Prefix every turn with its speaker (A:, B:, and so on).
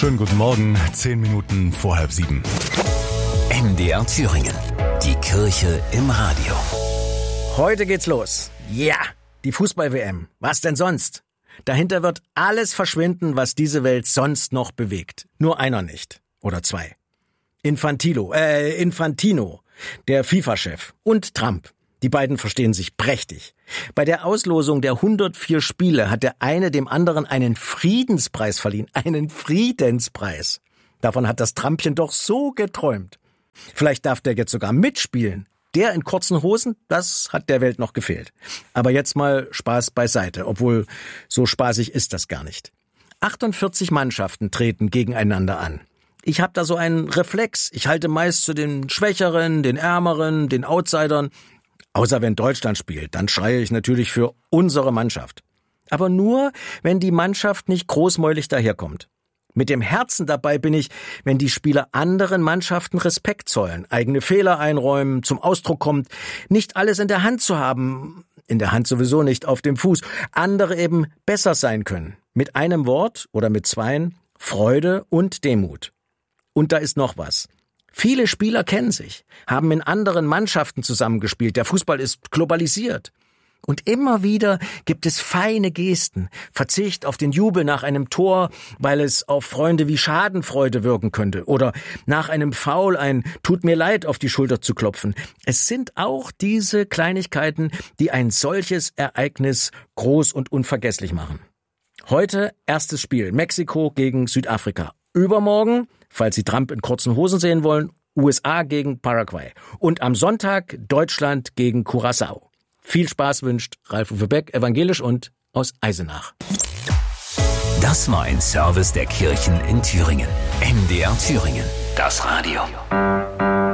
A: Schönen guten Morgen, 10 Minuten vor 6:30.
B: MDR Thüringen. Die Kirche im Radio.
C: Heute geht's los. Ja, die Fußball-WM. Was denn sonst? Dahinter wird alles verschwinden, was diese Welt sonst noch bewegt. Nur einer nicht. Oder zwei. Infantino, der FIFA-Chef, und Trump. Die beiden verstehen sich prächtig. Bei der Auslosung der 104 Spiele hat der eine dem anderen einen Friedenspreis verliehen. Einen Friedenspreis. Davon hat das Trumpchen doch so geträumt. Vielleicht darf der jetzt sogar mitspielen. Der in kurzen Hosen, das hat der Welt noch gefehlt. Aber jetzt mal Spaß beiseite, obwohl so spaßig ist das gar nicht. 48 Mannschaften treten gegeneinander an. Ich habe da so einen Reflex. Ich halte meist zu den Schwächeren, den Ärmeren, den Outsidern. Außer wenn Deutschland spielt, dann schreie ich natürlich für unsere Mannschaft. Aber nur, wenn die Mannschaft nicht großmäulig daherkommt. Mit dem Herzen dabei bin ich, wenn die Spieler anderen Mannschaften Respekt zollen, eigene Fehler einräumen, zum Ausdruck kommt, nicht alles in der Hand zu haben, in der Hand sowieso nicht, auf dem Fuß, andere eben besser sein können. Mit einem Wort oder mit zweien, Freude und Demut. Und da ist noch was. Viele Spieler kennen sich, haben in anderen Mannschaften zusammengespielt, der Fußball ist globalisiert. Und immer wieder gibt es feine Gesten, Verzicht auf den Jubel nach einem Tor, weil es auf Freunde wie Schadenfreude wirken könnte, oder nach einem Foul ein Tut mir leid auf die Schulter zu klopfen. Es sind auch diese Kleinigkeiten, die ein solches Ereignis groß und unvergesslich machen. Heute erstes Spiel, Mexiko gegen Südafrika. Übermorgen, falls Sie Trump in kurzen Hosen sehen wollen, USA gegen Paraguay. Und am Sonntag Deutschland gegen Curaçao. Viel Spaß wünscht Ralf-Uwe Beck, evangelisch und aus Eisenach.
B: Das war ein Service der Kirchen in Thüringen. MDR Thüringen. Das Radio.